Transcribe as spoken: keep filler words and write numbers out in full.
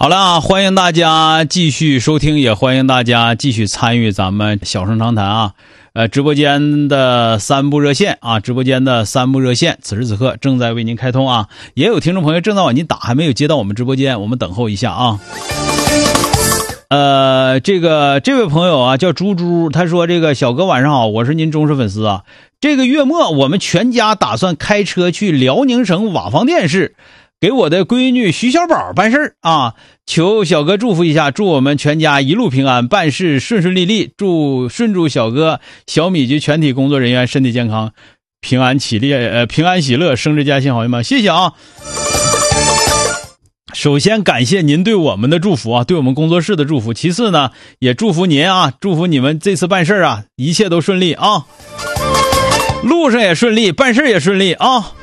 好了啊，欢迎大家继续收听，也欢迎大家继续参与咱们小声长谈啊。呃，直播间的三部热线啊，直播间的三部热线，此时此刻正在为您开通啊。也有听众朋友正在往您打，还没有接到我们直播间，我们等候一下啊。呃，这个这位朋友啊叫猪猪，他说这个小哥晚上好，我是您忠实粉丝啊。这个月末我们全家打算开车去辽宁省瓦房店市，给我的闺女徐小宝办事啊，求小哥祝福一下，祝我们全家一路平安，办事顺顺利利，祝顺祝小哥、小米及全体工作人员身体健康，平安喜乐，呃，平安喜乐，升职加薪，好友们，谢谢啊。首先感谢您对我们的祝福啊，对我们工作室的祝福。其次呢，也祝福您啊，祝福你们这次办事啊，一切都顺利啊，路上也顺利，办事也顺利啊。